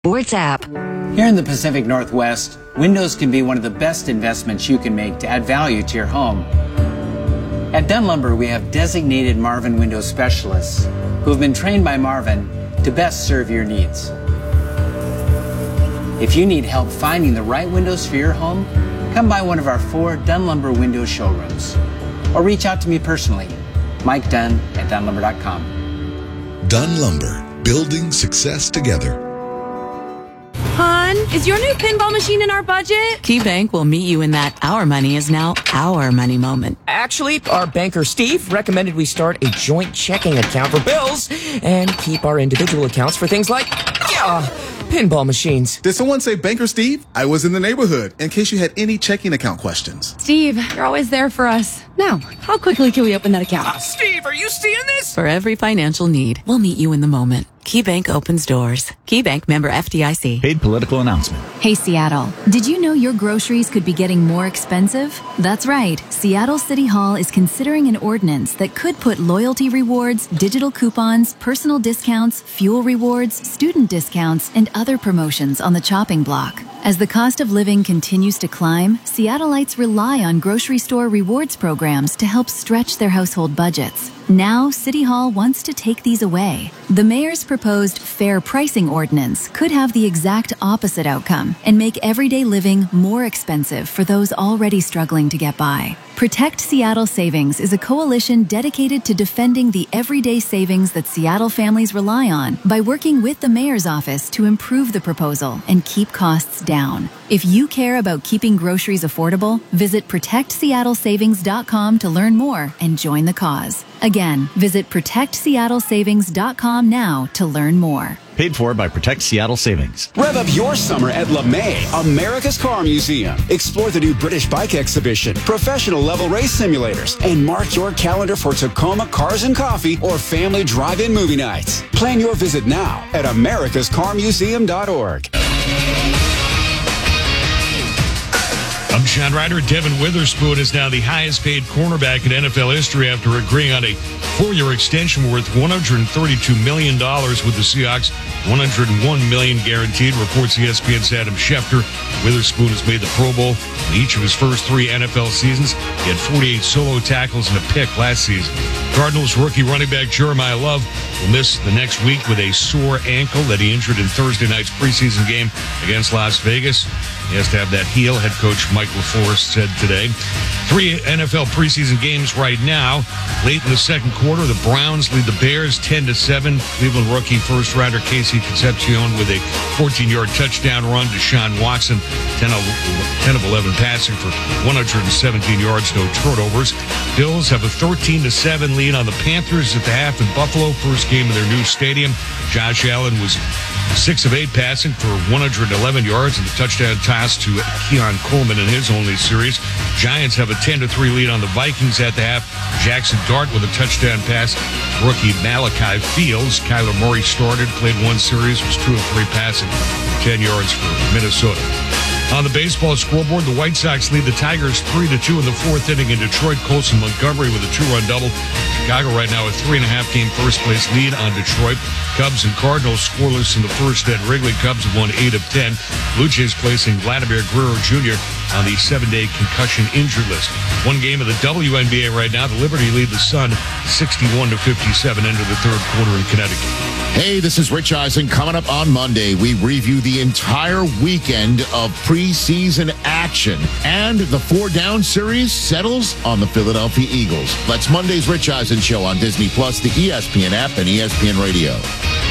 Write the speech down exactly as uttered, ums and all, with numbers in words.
Sports app. Here in the Pacific Northwest, windows can be one of the best investments you can make to add value to your home. At Dunn Lumber, we have designated Marvin window specialists who have been trained by Marvin to best serve your needs. If you need help finding the right windows for your home, come by one of our four Dunn Lumber window showrooms or reach out to me personally, Mike Dunn at dunn lumber dot com. Dunn Lumber, building success together. Hon, is your new pinball machine in our budget? KeyBank will meet you in that our money is now our money moment. Actually, our banker Steve recommended we start a joint checking account for bills and keep our individual accounts for things like, yeah, pinball machines. Did someone say Banker Steve? I was in the neighborhood in case you had any checking account questions. Steve, you're always there for us. Now, how quickly can we open that account? Uh, Steve, are you seeing this? For every financial need, we'll meet you in the moment. KeyBank opens doors. KeyBank, member F D I C. Paid political announcement. Hey, Seattle. Did you know your groceries could be getting more expensive? That's right. Seattle City Hall is considering an ordinance that could put loyalty rewards, digital coupons, personal discounts, fuel rewards, student discounts, and other promotions on the chopping block. As the cost of living continues to climb, Seattleites rely on grocery store rewards programs to help stretch their household budgets. Now, City Hall wants to take these away. The mayor's proposed fair pricing ordinance could have the exact opposite outcome and make everyday living more expensive for those already struggling to get by. Protect Seattle Savings is a coalition dedicated to defending the everyday savings that Seattle families rely on by working with the mayor's office to improve the proposal and keep costs down. If you care about keeping groceries affordable, visit protect seattle savings dot com to learn more and join the cause. Again, visit protect seattle savings dot com now to learn more. Paid for by Protect Seattle Savings. Rev up your summer at LeMay, America's Car Museum. Explore the new British bike exhibition, professional level race simulators, and mark your calendar for Tacoma Cars and Coffee or family drive-in movie nights. Plan your visit now at americas car museum dot org. I'm Sean Ryder. Devin Witherspoon is now the highest paid cornerback in N F L history after agreeing on a four-year extension worth one hundred thirty-two million dollars with the Seahawks, one hundred one million dollars guaranteed, reports E S P N's Adam Schefter. Witherspoon has made the Pro Bowl in each of his first three N F L seasons. He had forty-eight solo tackles and a pick last season. Cardinals rookie running back Jeremiah Love will miss the next week with a sore ankle that he injured in Thursday night's preseason game against Las Vegas. He has to have that heal, head coach Mike LaFleur said today. Three N F L preseason games right now. Late in the second quarter, the Browns lead the Bears ten to seven. Cleveland rookie first-rounder Casey Concepcion with a fourteen-yard touchdown run. Deshaun Watson, ten of eleven passing for one hundred seventeen yards, no turnovers. Bills have a thirteen to seven lead on the Panthers at the half in Buffalo. First game of their new stadium. Josh Allen was six of eight passing for one hundred eleven yards and the touchdown toss to Keon Coleman in his only series. Giants have a ten to three lead on the Vikings at the half. Jackson Dart with a touchdown pass. Rookie Malachi Fields. Kyler Murray started, played one series, was two of three passing, ten yards for Minnesota. On the baseball scoreboard, the White Sox lead the Tigers three to two in the fourth inning in Detroit. Colson Montgomery with a two-run double. Chicago right now a three-and-a-half game first-place lead on Detroit. Cubs and Cardinals scoreless in the first at Wrigley. Cubs have won eight of ten. Blue Jays placing Vladimir Guerrero Junior on the seven-day concussion injured list. One game of the W N B A right now. The Liberty lead the Sun sixty-one to fifty-seven into the third quarter in Connecticut. Hey, this is Rich Eisen. Coming up on Monday, we review the entire weekend of preseason action. And the four-down series settles on the Philadelphia Eagles. That's Monday's Rich Eisen Show on Disney Plus, the E S P N app, and E S P N Radio.